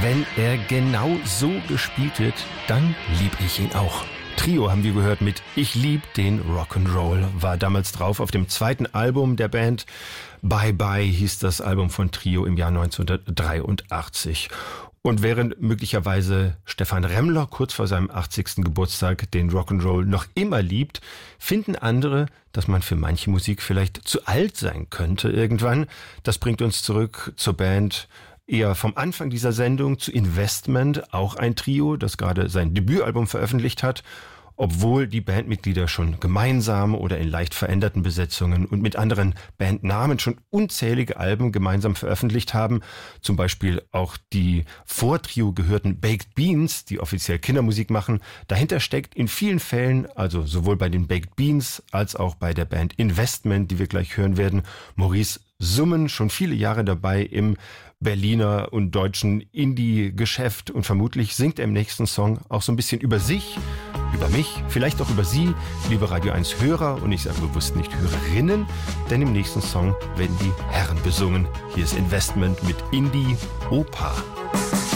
Wenn er genau so gespielt wird, dann lieb ich ihn auch. Trio haben wir gehört mit Ich lieb den Rock'n'Roll, war damals drauf auf dem zweiten Album der Band. Bye Bye hieß das Album von Trio im Jahr 1983. Und während möglicherweise Stefan Remmler kurz vor seinem 80. Geburtstag den Rock'n'Roll noch immer liebt, finden andere, dass man für manche Musik vielleicht zu alt sein könnte irgendwann. Das bringt uns zurück zur Band eher vom Anfang dieser Sendung zu Investment, auch ein Trio, das gerade sein Debütalbum veröffentlicht hat. Obwohl die Bandmitglieder schon gemeinsam oder in leicht veränderten Besetzungen und mit anderen Bandnamen schon unzählige Alben gemeinsam veröffentlicht haben, zum Beispiel auch die vor Trio gehörten Baked Beans, die offiziell Kindermusik machen. Dahinter steckt in vielen Fällen, also sowohl bei den Baked Beans als auch bei der Band Investment, die wir gleich hören werden, Maurice Summen, schon viele Jahre dabei im Berliner und deutschen Indie-Geschäft, und vermutlich singt er im nächsten Song auch so ein bisschen über sich, über mich, vielleicht auch über Sie, liebe Radio 1 Hörer, und ich sage bewusst nicht Hörerinnen, denn im nächsten Song werden die Herren besungen. Hier ist Investment mit Indie Opa.